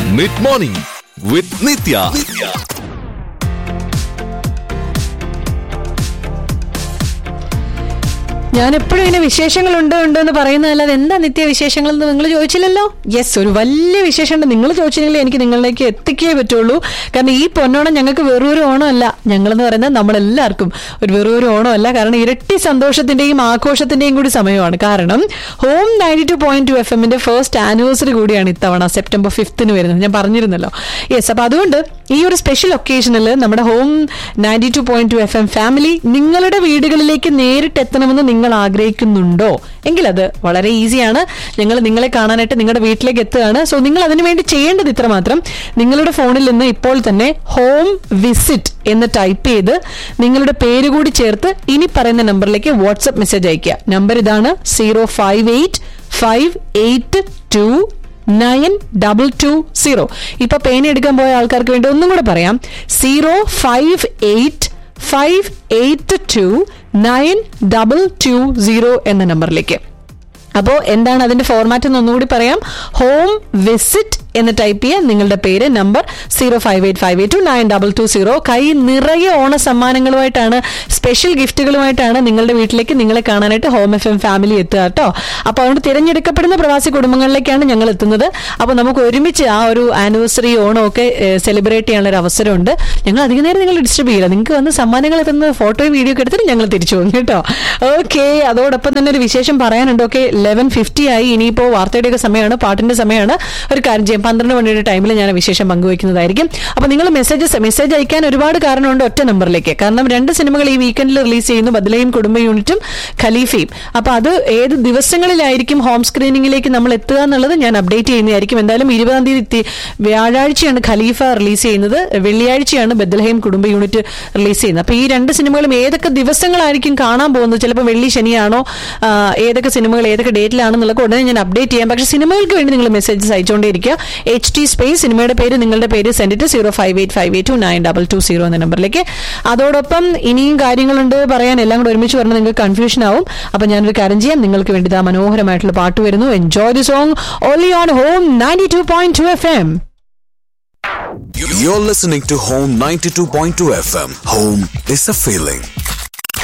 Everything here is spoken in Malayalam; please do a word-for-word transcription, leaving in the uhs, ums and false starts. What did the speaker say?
Mid Morning with Nitya. Nitya. ഞാൻ എപ്പോഴും ഇങ്ങനെ വിശേഷങ്ങളുണ്ട് ഉണ്ട് എന്ന് പറയുന്നതല്ലാതെ എന്താ നിത്യ വിശേഷങ്ങൾ എന്ന് നിങ്ങൾ ചോദിച്ചില്ലല്ലോ. യെസ്, ഒരു വലിയ വിശേഷമുണ്ട്. നിങ്ങൾ ചോദിച്ചില്ലെങ്കിൽ എനിക്ക് നിങ്ങളിലേക്ക് എത്തിക്കേ പറ്റുള്ളൂ. കാരണം ഈ പൊന്നോണം ഞങ്ങൾക്ക് വെറൊരു ഓണമല്ല. ഞങ്ങളെന്ന് പറയുന്നത് നമ്മളെല്ലാവർക്കും ഒരു വെറൊരു ഓണമല്ല. കാരണം ഇരട്ടി സന്തോഷത്തിന്റെയും ആഘോഷത്തിന്റെയും കൂടി സമയമാണ്. കാരണം home ninety two point two F എമ്മിന്റെ ഫസ്റ്റ് ആനിവേഴ്സറി കൂടിയാണ് ഇത്തവണ സെപ്റ്റംബർ ഫിഫ്ത്തിന് വരുന്നത്. ഞാൻ പറഞ്ഞിരുന്നല്ലോ. യെസ്, അപ്പൊ അതുകൊണ്ട് ഈ ഒരു സ്പെഷ്യൽ ഒക്കേഷനിൽ നമ്മുടെ home ninety two point two F M family നിങ്ങളുടെ വീടുകളിലേക്ക് നേരിട്ട് എത്തണമെന്ന് നിങ്ങൾ ആഗ്രഹിക്കുന്നുണ്ടോ എങ്കിൽ അത് വളരെ ഈസിയാണ്. ഞങ്ങൾ നിങ്ങളെ കാണാനായിട്ട് നിങ്ങളുടെ വീട്ടിലേക്ക് എത്തുകയാണ്. സോ നിങ്ങൾ അതിനു വേണ്ടി ചെയ്യേണ്ടത് ഇത്ര മാത്രം. നിങ്ങളുടെ ഫോണിൽ നിന്ന് ഇപ്പോൾ തന്നെ ഹോം വിസിറ്റ് എന്ന് ടൈപ്പ് ചെയ്ത് നിങ്ങളുടെ പേര് കൂടി ചേർത്ത് ഇനി പറയുന്ന നമ്പറിലേക്ക് വാട്സ്ആപ്പ് മെസ്സേജ് അയക്കുക. നമ്പർ ഇതാണ്: zero five eight five eight to nine double two zero. ഇപ്പൊ പേന എടുക്കാൻ പോയ ആൾക്കാർക്ക് വേണ്ടി ഒന്നും കൂടെ പറയാം: zero five eight five eight to nine double two zero എന്ന നമ്പറിലേക്ക്. അപ്പോൾ എന്താണ് അതിന്റെ ഫോർമാറ്റ് എന്ന് ഒന്നുകൂടി പറയാം: ഹോം വിസിറ്റ് എന്ന് ടൈപ്പ് ചെയ്യുക, നിങ്ങളുടെ പേര്, number zero five eight five eight to nine double two zero. കൈ നിറയെ ഓണ സമ്മാനങ്ങളുമായിട്ടാണ്, സ്പെഷ്യൽ ഗിഫ്റ്റുകളുമായിട്ടാണ് നിങ്ങളുടെ വീട്ടിലേക്ക് നിങ്ങളെ കാണാനായിട്ട് ഹോം എഫ് എം ഫാമിലി എത്തുക കേട്ടോ. അപ്പൊ അതുകൊണ്ട് തിരഞ്ഞെടുക്കപ്പെടുന്ന പ്രവാസി കുടുംബങ്ങളിലേക്കാണ് ഞങ്ങൾ എത്തുന്നത്. അപ്പൊ നമുക്ക് ഒരുമിച്ച് ആ ഒരു ആനിവേഴ്സറി ഓണമൊക്കെ സെലിബ്രേറ്റ് ചെയ്യാനുള്ള ഒരു അവസരമുണ്ട്. ഞങ്ങൾ അധികം നേരം നിങ്ങൾ ഡിസ്റ്റർബ് ചെയ്യില്ല. നിങ്ങൾക്ക് വന്ന് സമ്മാനങ്ങൾ എത്തുന്ന ഫോട്ടോയും വീഡിയോ ഒക്കെ എടുത്തിട്ട് ഞങ്ങൾ തിരിച്ചു പോകും കേട്ടോ. ഓക്കെ, അതോടൊപ്പം തന്നെ ഒരു വിശേഷം പറയാനുണ്ട്. ഓക്കെ, ലെവൻ ഫിഫ്റ്റി ആയി. ഇനിയിപ്പോ വാർത്തയുടെയൊക്കെ സമയമാണ്, പാട്ടിന്റെ സമയമാണ്. ഒരു കാര്യം ചെയ്യാം, പന്ത്രണ്ട് മണിയുടെ ടൈമിൽ ഞാൻ വിശേഷം പങ്കുവയ്ക്കുന്നതായിരിക്കും. അപ്പൊ നിങ്ങൾ മെസ്സേജസ് മെസ്സേജ് അയക്കാൻ ഒരുപാട് കാരണമുണ്ട് ഒറ്റ നമ്പറിലേക്ക്. കാരണം രണ്ട് സിനിമകൾ ഈ വീക്കെൻഡിൽ റിലീസ് ചെയ്യുന്നു, ബദ്ലഹേം കുടുംബ യൂണിറ്റും ഖലീഫയും. അപ്പൊ അത് ഏത് ദിവസങ്ങളിലായിരിക്കും ഹോം സ്ക്രീനിങ്ങിലേക്ക് നമ്മൾ എത്തുക എന്നുള്ളത് ഞാൻ അപ്ഡേറ്റ് ചെയ്യുന്നതായിരിക്കും. എന്തായാലും ഇരുപതാം തീയതി വ്യാഴാഴ്ചയാണ് ഖലീഫ റിലീസ് ചെയ്യുന്നത്, വെള്ളിയാഴ്ചയാണ് ബദ്ലഹേം കുടുംബ യൂണിറ്റ് റിലീസ് ചെയ്യുന്നത്. അപ്പൊ ഈ രണ്ട് സിനിമകളും ഏതൊക്കെ ദിവസങ്ങളായിരിക്കും കാണാൻ പോകുന്നത്, ചിലപ്പോൾ വെള്ളി ശനിയാണോ, ഏതൊക്കെ സിനിമകൾ ഏതൊക്കെ ഡേറ്റിലാണെന്നുള്ളത് ഉടനെ ഞാൻ അപ്ഡേറ്റ് ചെയ്യാം. പക്ഷേ സിനിമകൾക്ക് വേണ്ടി നിങ്ങൾ മെസ്സേജസ് അയച്ചുകൊണ്ടിരിക്കുക. എച്ച് ടി സ്പേസ് സിനിമയുടെ പേര്, നിങ്ങളുടെ പേര് send to zero five eight five eight to nine double two zero എന്ന നമ്പറിലേക്ക്. അതോടൊപ്പം ഇനിയും കാര്യങ്ങളുണ്ട് പറയാൻ, എല്ലാം കൂടെ ഒരുമിച്ച് പറഞ്ഞാൽ നിങ്ങൾക്ക് കൺഫ്യൂഷൻ ആവും. അപ്പൊ ഞാനൊരു കാര്യം ചെയ്യാം, നിങ്ങൾക്ക് വേണ്ടി ഇതാ മനോഹരമായിട്ടുള്ള പാട്ട് വരുന്നു. Enjoy the song only on home ninety two point two F M. You're listening to Home ninety-two point two F M. Home is a feeling.